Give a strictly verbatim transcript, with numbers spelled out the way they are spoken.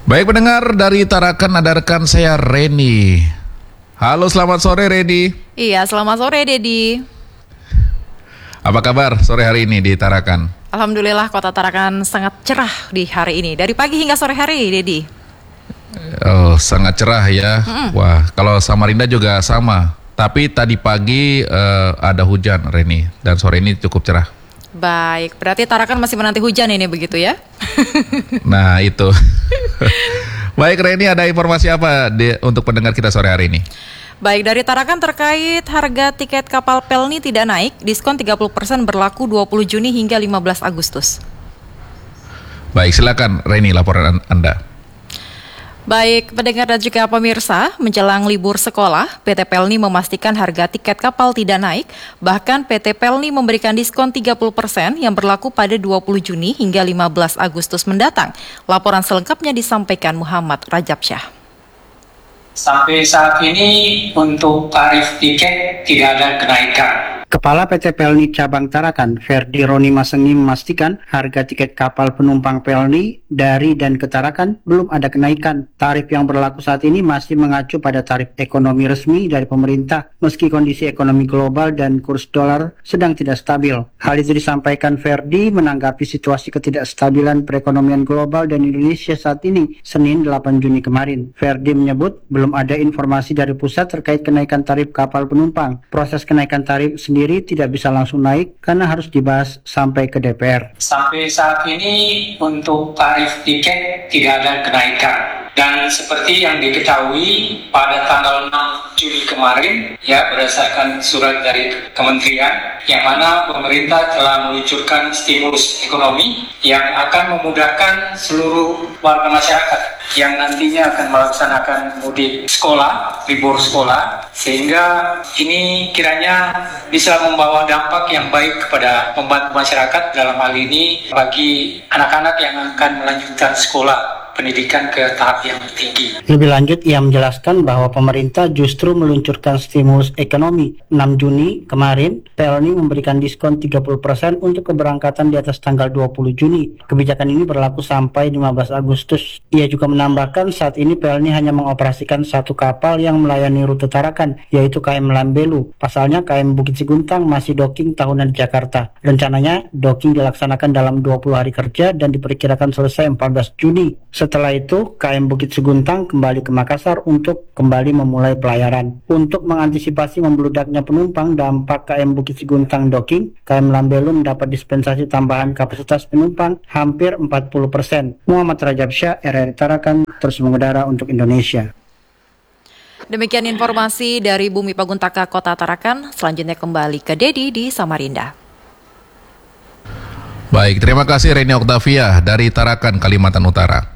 Baik pendengar, dari Tarakan ada rekan saya Reni. Halo, selamat sore Reni. Iya, selamat sore Dedi. Apa kabar sore hari ini di Tarakan? Alhamdulillah kota Tarakan sangat cerah di hari ini. Dari pagi hingga sore hari, Dedi. Oh, sangat cerah ya. Mm-mm. Wah, kalau Samarinda juga sama. Tapi tadi pagi uh, ada hujan Reni, dan sore ini cukup cerah. Baik, berarti Tarakan masih menanti hujan ini begitu ya? Nah itu. Baik Reni, ada informasi apa di, untuk pendengar kita sore hari ini? Baik, dari Tarakan terkait harga tiket kapal Pelni tidak naik, diskon tiga puluh persen berlaku dua puluh Juni hingga lima belas Agustus. Baik, silakan Reni laporan Anda. Baik, pendengar dan juga pemirsa, menjelang libur sekolah, P T Pelni memastikan harga tiket kapal tidak naik, bahkan P T Pelni memberikan diskon tiga puluh persen yang berlaku pada dua puluh Juni hingga lima belas Agustus mendatang. Laporan selengkapnya disampaikan Muhammad Rajab Syah. Sampai saat ini untuk tarif tiket tidak ada kenaikan. Kepala P T Pelni Cabang Tarakan, Ferdi Roni Masengi memastikan harga tiket kapal penumpang Pelni dari dan ke Tarakan belum ada kenaikan. Tarif yang berlaku saat ini masih mengacu pada tarif ekonomi resmi dari pemerintah, meski kondisi ekonomi global dan kurs dolar sedang tidak stabil. Hal itu disampaikan Ferdi menanggapi situasi ketidakstabilan perekonomian global dan Indonesia saat ini, Senin delapan Juni kemarin. Ferdi menyebut belum ada informasi dari pusat terkait kenaikan tarif kapal penumpang. Proses kenaikan tarif sendiri tidak bisa langsung naik karena harus dibahas sampai ke D P R. Sampai saat ini untuk tarif tiket tidak ada kenaikan. Dan seperti yang diketahui pada tanggal enam Juli kemarin, ya berdasarkan surat dari kementerian, yang mana pemerintah telah meluncurkan stimulus ekonomi yang akan memudahkan seluruh warga masyarakat yang nantinya akan melaksanakan mudik sekolah, libur sekolah, sehingga ini kiranya bisa membawa dampak yang baik kepada membantu masyarakat, dalam hal ini bagi anak-anak yang akan melanjutkan sekolah pendidikan ke tahap yang tinggi. Lebih lanjut, ia menjelaskan bahwa pemerintah justru meluncurkan stimulus ekonomi. enam Juni kemarin, Pelni memberikan diskon tiga puluh persen untuk keberangkatan di atas tanggal dua puluh Juni. Kebijakan ini berlaku sampai lima belas Agustus. Ia juga menambahkan saat ini Pelni hanya mengoperasikan satu kapal yang melayani rute Tarakan, yaitu K M Lambelu. Pasalnya K M Bukit Seguntang masih docking tahunan di Jakarta. Rencananya docking dilaksanakan dalam dua puluh hari kerja dan diperkirakan selesai empat belas Juni. Setelah itu, K M Bukit Seguntang kembali ke Makassar untuk kembali memulai pelayaran. Untuk mengantisipasi membludaknya penumpang dampak K M Bukit Seguntang docking, K M Lambelu mendapat dispensasi tambahan kapasitas penumpang hampir empat puluh persen. Muhammad Rajab Syah, R R I Tarakan, terus mengudara untuk Indonesia. Demikian informasi dari Bumi Paguntaka Kota Tarakan. Selanjutnya kembali ke Dedi di Samarinda. Baik, terima kasih Reni Oktavia dari Tarakan, Kalimantan Utara.